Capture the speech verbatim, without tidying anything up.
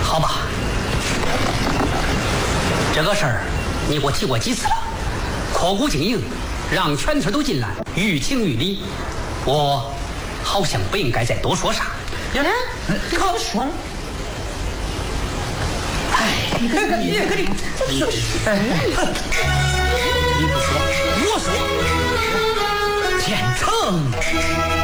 好吧，这个事儿你给我提过几次了，刻苦经营，让全村都进来，于情于理，我好像不应该再多说啥。 呀，你好说。 哎，你你你你，你不说，我说，天成。